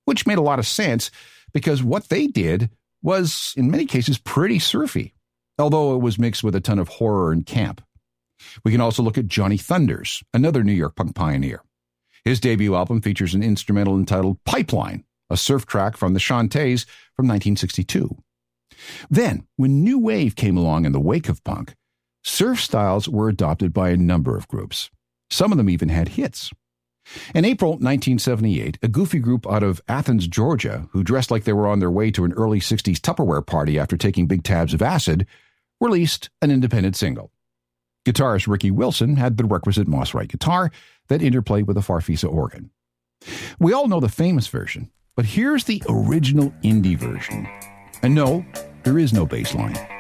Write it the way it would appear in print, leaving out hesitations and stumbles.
which made a lot of sense because what they did was, in many cases, pretty surfy, although it was mixed with a ton of horror and camp. We can also look at Johnny Thunders, another New York punk pioneer. His debut album features an instrumental entitled Pipeline, a surf track from the Shantays from 1962. Then, when New Wave came along in the wake of punk, surf styles were adopted by a number of groups. Some of them even had hits. In April 1978, a goofy group out of Athens, Georgia, who dressed like they were on their way to an early 60s Tupperware party after taking big tabs of acid, released an independent single. Guitarist Ricky Wilson had the requisite Moss Wright guitar that interplayed with a Farfisa organ. We all know the famous version, but here's the original indie version. And no, there is no bass line.